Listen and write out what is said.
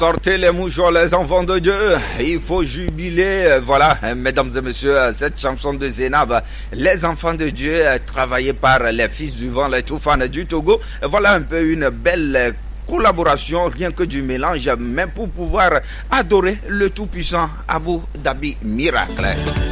Sortez les mouchoirs, les enfants de Dieu. Il faut jubiler. Voilà, mesdames et messieurs, cette chanson de Zénab, les enfants de Dieu, travaillés par les fils du vent, les Toufans du Togo. Voilà un peu une belle collaboration, rien que du mélange, même pour pouvoir adorer le tout-puissant Abou Dhabi Miracle.